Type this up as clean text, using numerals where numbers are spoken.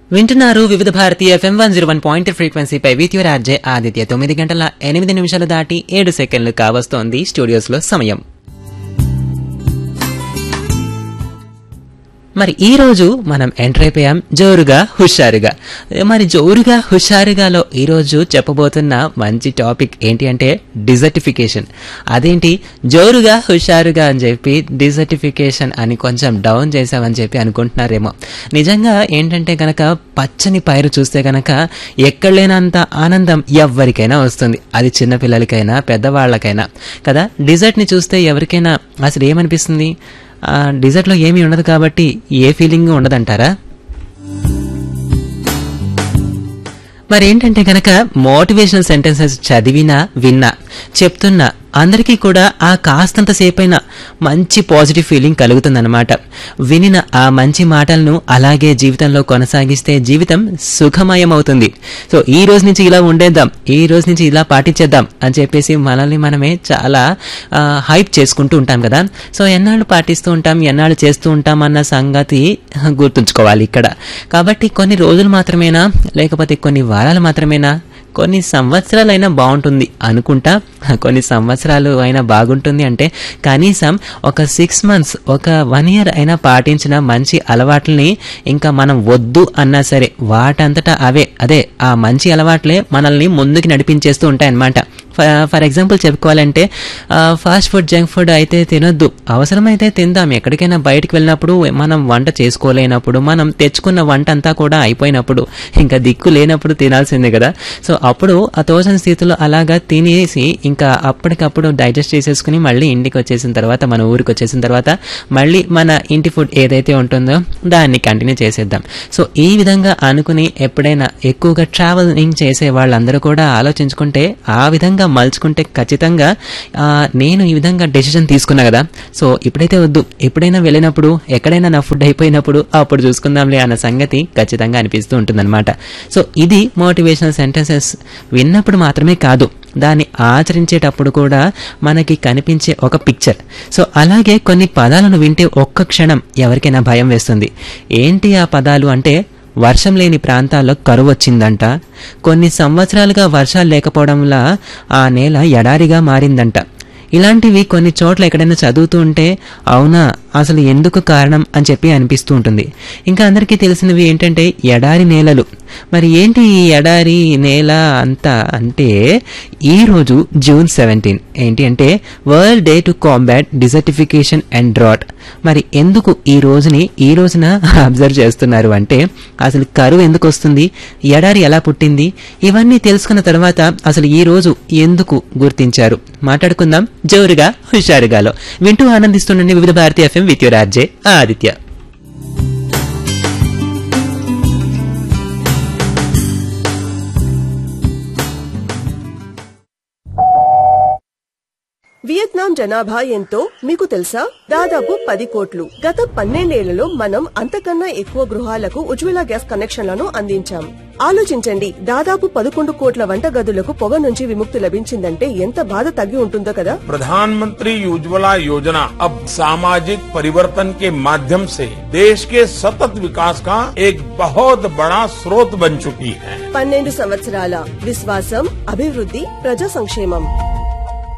వింటున్నారు వివిధ Bharati FM 101.3 ఫ్రీక్వెన్సీపై with your RJ Aditya. 9:08 దాటి 7 సెకండ్లు కావస్తోంది స్టూడియోస్ లో సమయం. మరి ఈ రోజు మనం ఎంటర్ అయిపోయాం జోరుగా హుషారుగా. మరి జోరుగా హుషారుగాలో ఈ రోజు చెప్పబోతున్న మంచి టాపిక్ ఏంటి అంటే డిజర్టిఫికేషన్. అదేంటి జోరుగా హుషారుగా అని చెప్పి డిజర్టిఫికేషన్ అని కొంచెం డౌన్ చేసామని చెప్పి అనుకుంటున్నారేమో. నిజంగా ఏంటంటే గనక పచ్చని పైరు చూస్తే గనక ఎక్కడ లేనంత ఆనందం ఎవరికైనా వస్తుంది. అది చిన్నపిల్లలకైనా పెద్దవాళ్లకైనా కదా. డిజర్ట్ ని చూస్తే ఎవరికైనా అసలు ఏమనిపిస్తుంది? డిజర్ట్లో ఏమీ ఉండదు కాబట్టి ఏ ఫీలింగ్ ఉండదంటారా? మరేంటంటే కనుక మోటివేషనల్ సెంటెన్సెస్ చదివినా విన్నా చెప్తున్నా అందరికీ కూడా ఆ కాస్తంత సేపైనా మంచి పాజిటివ్ ఫీలింగ్ కలుగుతుందన్నమాట. వినిన ఆ మంచి మాటలను అలాగే జీవితంలో కొనసాగిస్తే జీవితం సుఖమయం అవుతుంది. సో ఈ రోజు నుంచి ఇలా ఉండేద్దాం, ఈ రోజు నుంచి ఇలా పాటించేద్దాం అని చెప్పేసి మనల్ని మనమే చాలా హైప్ చేసుకుంటూ ఉంటాం కదా. సో ఎన్నాళ్ళు పాటిస్తూ ఉంటాం, ఎన్నాళ్ళు చేస్తూ ఉంటాం అన్న సంగతి గుర్తుంచుకోవాలి ఇక్కడ. కాబట్టి కొన్ని రోజులు మాత్రమేనా, లేకపోతే కొన్ని వారాలు మాత్రమేనా, కొన్ని సంవత్సరాలైనా బాగుంటుంది అనుకుంటా. కొన్ని సంవత్సరాలు అయినా బాగుంటుంది అంటే కనీసం ఒక 6 months, ఒక 1 year అయినా పాటించిన మంచి అలవాట్లని ఇంకా మనం వద్దు అన్నా సరే వాటంతటా అదే ఆ మంచి అలవాట్లే మనల్ని ముందుకు నడిపించేస్తూ ఉంటాయన్నమాట. ఫర్ ఎగ్జాంపుల్ చెప్పుకోవాలంటే ఫాస్ట్ ఫుడ్, జంక్ ఫుడ్ అయితే తినొద్దు, అవసరమైతే తిందాం. ఎక్కడికైనా బయటకు వెళ్ళినప్పుడు మనం వంట చేసుకోలేనప్పుడు, మనం తెచ్చుకున్న వంట అంతా కూడా అయిపోయినప్పుడు, ఇంకా దిక్కు లేనప్పుడు తినాల్సిందే కదా. సో అప్పుడు ఆ తోచని స్థితిలో అలాగా తినేసి ఇంకా అప్పటికప్పుడు డైజెస్ట్ చేసేసుకుని మళ్ళీ ఇంటికి వచ్చేసిన తర్వాత, మన ఊరికి వచ్చేసిన తర్వాత మళ్ళీ మన ఇంటి ఫుడ్ ఏదైతే ఉంటుందో దాన్ని కంటిన్యూ చేసేద్దాం. సో ఈ విధంగా అనుకుని ఎప్పుడైనా ఎక్కువగా ట్రావెలింగ్ చేసే వాళ్ళందరూ కూడా ఆలోచించుకుంటే, ఆ విధంగా మలుచుకుంటే ఖచ్చితంగా నేను ఈ విధంగా డెసిషన్ తీసుకున్నా కదా, సో ఇప్పుడైతే వద్దు, ఎప్పుడైనా వెళ్ళినప్పుడు ఎక్కడైనా నా ఫుడ్ అయిపోయినప్పుడు అప్పుడు చూసుకుందాంలే అన్న సంగతి ఖచ్చితంగా అనిపిస్తూ ఉంటుందన్నమాట. సో ఇది మోటివేషనల్ సెంటెన్సెస్ విన్నప్పుడు మాత్రమే కాదు, దాన్ని ఆచరించేటప్పుడు కూడా మనకి కనిపించే ఒక పిక్చర్. సో అలాగే కొన్ని పదాలను వింటే ఒక్క క్షణం ఎవరికైనా భయం వేస్తుంది. ఏంటి ఆ పదాలు అంటే, వర్షం లేని ప్రాంతాల్లో కరువు వచ్చిందంట, కొన్ని సంవత్సరాలుగా వర్షాలు లేకపోవడం వల్ల ఆ నేల ఎడారిగా మారిందంట. ఇలాంటివి కొన్ని చోట్ల ఎక్కడైనా చదువుతూ ఉంటే అవునా అసలు ఎందుకు కారణం అని చెప్పి అనిపిస్తూ ఉంటుంది. ఇంకా అందరికీ తెలిసినవి ఏంటంటే ఎడారి నేలలు. మరి ఏంటి ఈ ఎడారి నేల అంతా అంటే, ఈరోజు June 17 ఏంటి అంటే world day to combat desertification and drought. మరి ఎందుకు ఈ రోజున అబ్జర్వ్ చేస్తున్నారు అంటే, అసలు కరువు ఎందుకు వస్తుంది, ఎడారి ఎలా పుట్టింది, ఇవన్నీ తెలుసుకున్న తర్వాత అసలు ఈ రోజు ఎందుకు గుర్తించారు మాట్లాడుకుందాం జోరుగా హుషారుగాలో. వింటూ ఆనందిస్తుండండి వివిధ Bharati FM with your RJ Aditya. Vietnam జనాభా ఎంతో మీకు తెలుసా? దాదాపు 10 కోట్లు. గత 12 ఏళ్లలో మనం అంతకన్నా ఎక్కువ గృహాలకు ఉజ్వల గ్యాస్ కనెక్షన్లను అందించాం. ఆలోచించండి, దాదాపు 11 కోట్ల వంట గదులకు పొగ నుంచి విముక్తి లభించిందంటే ఎంత బాధ తగ్గి ఉంటుందో కదా. प्रधानमंत्री उज्ज्वला योजना अब सामाजिक परिवर्तन के माध्यम से देश के सतत विकास का एक बहुत बड़ा स्रोत बन चुकी है. 12 సంవత్సరాల విశ్వాసం, అభివృద్ధి, ప్రజా సంక్షేమం.